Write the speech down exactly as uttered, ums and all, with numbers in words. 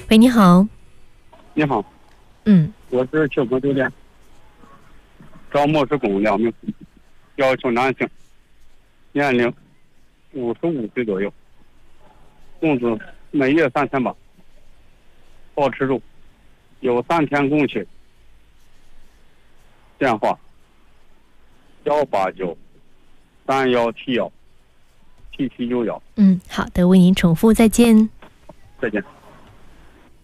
喂，你好。 你好， 嗯， 我是秋风酒店招募职工两名，要求男性，年龄五十五岁左右，工资每月三千八，保持住，有三天工期。电话幺八九三幺七幺七七九幺。 嗯，好的，为您重复，再见。 再见。